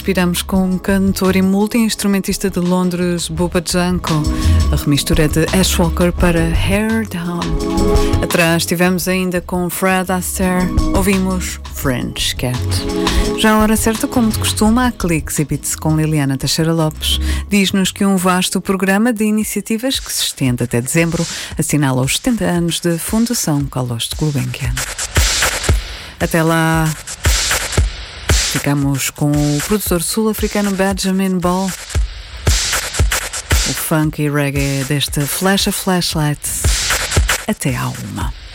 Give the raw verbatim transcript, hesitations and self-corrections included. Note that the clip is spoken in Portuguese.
respiramos com um cantor e multi-instrumentista de Londres, Bubba Janko. A remistura de Ash Walker para Hair Down. Atrás tivemos ainda com Fred Astaire, ouvimos French Cat. Já a hora certa, como de costume, há cliques e beats com Liliana Teixeira Lopes. Diz-nos que um vasto programa de iniciativas que se estende até dezembro assinala os setenta anos de Fundação Carlos de Gulbenkian. Até lá, ficamos com o produtor sul-africano Benjamin Ball. O funk e reggae desta Flash of Flashlights. Até à uma.